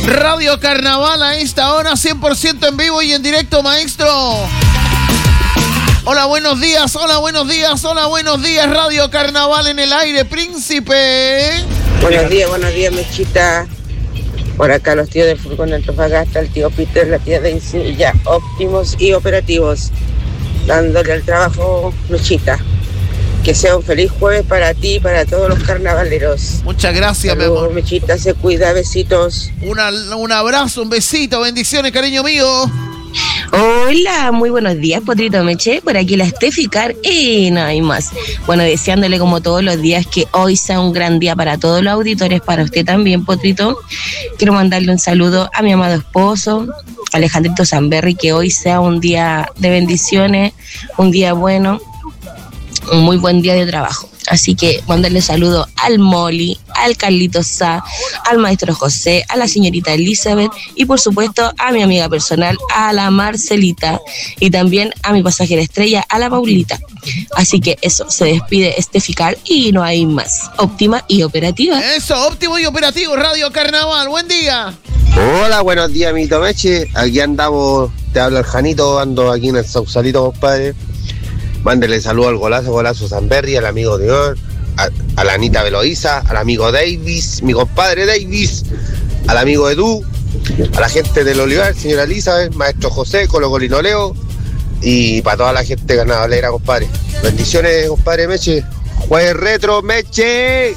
Radio Carnaval a esta hora, 100% en vivo y en directo, maestro. Hola, buenos días, hola, buenos días, hola, buenos días. Radio Carnaval en el aire, príncipe. Buenos días, Mechita. Por acá los tíos del furgón de Antofagasta, el tío Peter, la tía Daisy, ya óptimos y operativos, dándole al trabajo, Mechita. Que sea un feliz jueves para ti y para todos los carnavaleros. Muchas gracias, mi amor. Mechita, se cuida, besitos. Un abrazo, un besito, bendiciones, cariño mío. Hola, muy buenos días, Potrito Meche, por aquí la Steffi Car y no hay más. Bueno, deseándole como todos los días que hoy sea un gran día para todos los auditores, para usted también, Potrito. Quiero mandarle un saludo a mi amado esposo, Alejandrito Zamberri, que hoy sea un día de bendiciones, un día bueno, un muy buen día de trabajo. Así que mandarle saludo al Molly, al Carlito Sá, al maestro José, a la señorita Elizabeth y por supuesto a mi amiga personal, a la Marcelita y también a mi pasajera estrella, a la Paulita. Así que eso, se despide Steffi Car y no hay más. Óptima y operativa. Eso, óptimo y operativo, Radio Carnaval, buen día. Hola, buenos días, mi Tomeche. Aquí andamos, te habla el Janito, ando aquí en el Sausalito, compadre. Mándele saludo al golazo Zamberri, al amigo Dior, a la Anita Veloiza, al amigo Davis, mi compadre Davis, al amigo Edu, a la gente del Olivar, señora Elizabeth, maestro José, Colo Colino Leo y para toda la gente carnavalera, compadre. Bendiciones, compadre Meche. Jueves retro, Meche.